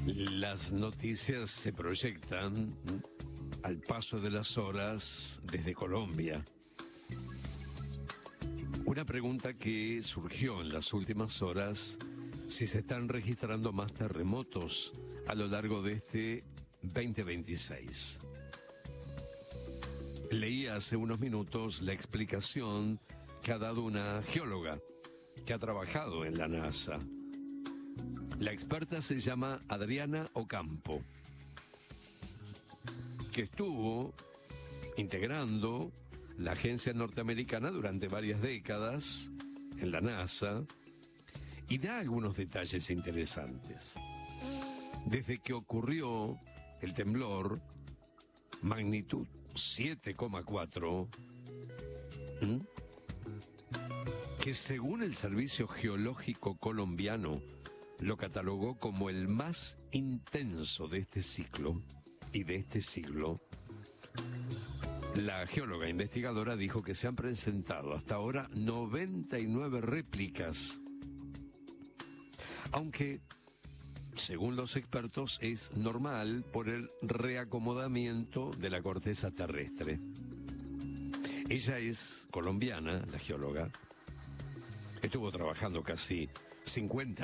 Las noticias se proyectan al paso de las horas desde Colombia. Una pregunta que surgió en las últimas horas: si se están registrando más terremotos a lo largo de este 2026. Leí hace unos minutos la explicación que ha dado una geóloga que ha trabajado en la NASA. La experta se llama Adriana Ocampo, que estuvo integrando la agencia norteamericana durante varias décadas en la NASA, y da algunos detalles interesantes. Desde que ocurrió el temblor, magnitud 7,4, que según el Servicio Geológico Colombiano lo catalogó como el más intenso de este ciclo y de este siglo, la geóloga investigadora dijo que se han presentado hasta ahora 99 réplicas, aunque, según los expertos, es normal por el reacomodamiento de la corteza terrestre. Ella es colombiana, la geóloga. Estuvo trabajando casi 50